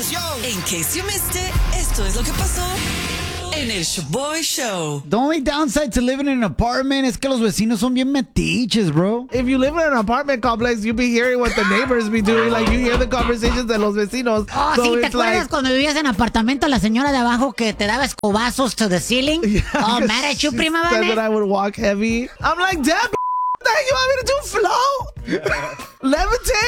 In case you missed it, esto es lo que pasó en el Shaboy Show. The only downside to living in an apartment es que los vecinos son bien metiches, bro. If you live in an apartment complex, you be hearing what the neighbors be doing. Like, you hear the conversations de los vecinos. Oh, So sí, ¿te it's acuerdas like, cuando vivías en apartamento la señora de abajo que te daba escobazos to the ceiling? Oh, mad at you, she prima said Vane. that I would walk heavy. I'm like, damn, you want me to do flow? Levitate?